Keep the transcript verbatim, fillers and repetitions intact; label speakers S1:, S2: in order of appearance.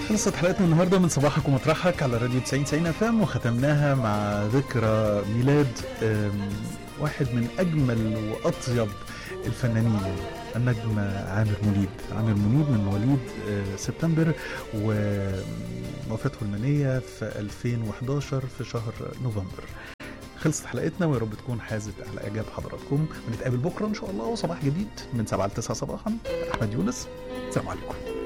S1: خلصت حلقتنا النهارده من صباحك ومطرحك على راديو تسعين تسعين اف ام، وختمناها مع ذكرى ميلاد واحد من اجمل واطيب الفنانين، النجم عامر منيب. عامر منيب من مواليد سبتمبر، ووفاته المنية في ألفين وحداشر في شهر نوفمبر. خلصت حلقتنا ويا رب تكون حازت على اعجاب حضراتكم. ونتقابل بكره ان شاء الله وصباح جديد من سبعة ل تسعة صباحا. احمد يونس، السلام عليكم.